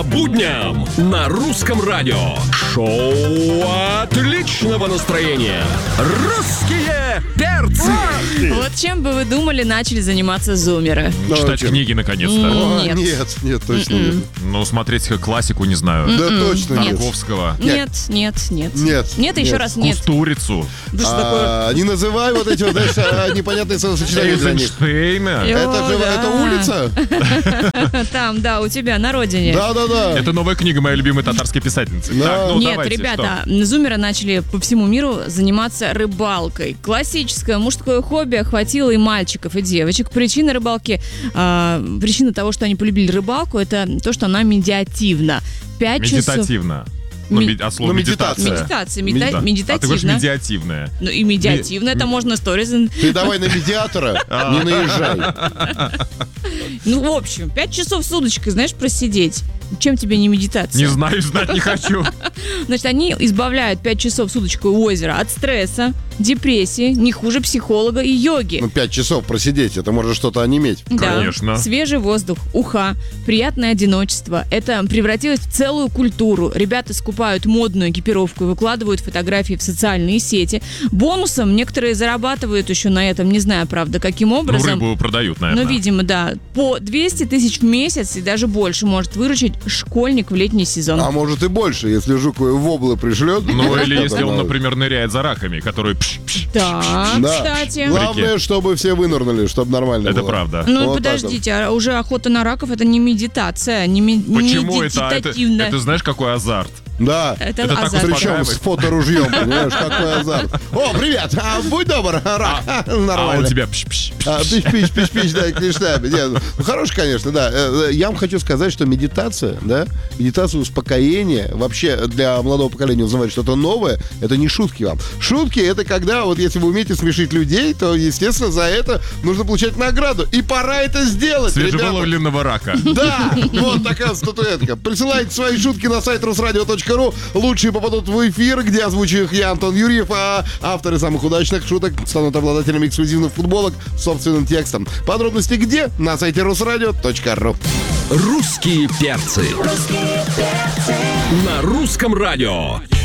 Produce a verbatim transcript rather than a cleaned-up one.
По будням на Русском радио. Шоу отличного настроения. Русские перцы. Вот чем бы вы думали, начали заниматься зумеры? Ну, Читать чем? книги наконец-то. М, О, Нет. нет, нет, точно нет. Ну, смотреть классику, не знаю. Да точно нет. Тарковского. Нет, нет, нет. Нет, Нет, и еще нет. раз нет. Кустурицу. Да что такое? А, не называй вот эти вот, знаешь, а, непонятные словосочетания для них. Эйзенштейна. Э, Это же, да. это улица? Там, да, у тебя, на родине. Да-да-да. Это новая книга моей любимой татарской писательницы. Да. Так, ну, Нет, давайте, ребята, зумеры начали по всему миру заниматься рыбалкой. Классическое мужское хобби охватило и мальчиков, и девочек. Причина рыбалки, а, причина того, что они полюбили рыбалку, это то, что она медиативна. Пять что? часов. Медитативно. Ну, Ми- ми- от слова ну, медитация. медитация. Медитация, меда- Медита- А ты говоришь медитативно. медиативная. Ну и медиативно, это можно сторис. Ты давай на медиатора А. не наезжай. Ну, в общем, пять часов с удочкой, знаешь, просидеть. Чем тебе не медитация? Не знаю, знать не хочу. Значит, они избавляют пять часов с удочкой у озера от стресса, депрессии, не хуже психолога и йоги. Ну, пять часов просидеть, это может что-то онеметь. Да. Конечно. Свежий воздух, уха, приятное одиночество. Это превратилось в целую культуру. Ребята скупают модную экипировку и выкладывают фотографии в социальные сети. Бонусом некоторые зарабатывают еще на этом, не знаю, правда, каким Ну, образом. рыбу продают, Но, наверное. видимо, да. По двести тысяч в месяц и даже больше может выручить школьник в летний сезон. А может и больше, если Жуковой воблы пришлет. Ну, или если он, Тогда- например, ныряет за раками, которые... пш, пш. Да, Да. кстати. Главное, чтобы все вынырнули, чтобы нормально Это было. правда. Ну, Вот так подождите, а уже охота на раков это не медитация, не, ми- не Почему это? Это, медитативно. это знаешь, какой азарт? Да. Это это так азарт. успокаивает. Причем с фоторужьем, понимаешь, какой азарт. О, привет, а, будь добр, рак. А он Нормально. тебя... пш, пш, пш. А, пищ, пищ, пищ, пищ, да, клешнями. Нет, ну, хорош, конечно, да. Э, э, Я вам хочу сказать, что медитация, да, медитация успокоения, вообще для молодого поколения узнавать что-то новое, это не шутки вам. Шутки — это когда, вот если вы умеете смешить людей, то, естественно, за это нужно получать награду. И пора это сделать, ребята. Свежевыловленного рака. Да, вот такая статуэтка. Присылайте свои шутки на сайт русрадио точка ру. Лучшие попадут в эфир, где озвучу их я, Антон Юрьев, а авторы самых удачных шуток станут обладателями эксклюзивных футболок с собственным текстом. Подробности где? На сайте русрадио точка ру. Русские перцы. На Русском радио.